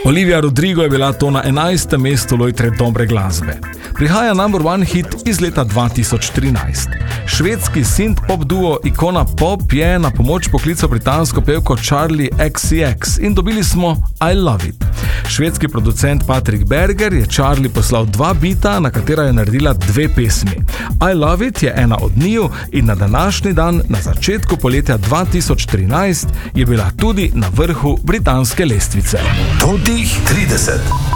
Olivia Rodrigo je bila to na 11. mestu lojtre dobre glasbe. Prihaja number one hit iz leta 2013. Švedski synth-pop duo Icona Pop je na pomoč poklical britansko pevko Charli XCX in dobili smo I Love It. Švedski producent Patrick Berger je Charli poslal 2 bita, na katera je naredila 2 pesmi. I Love It je ena od njiju in na današnji dan, na začetku poletja 2013, je bila tudi na vrhu britanske lestvice. Top 30.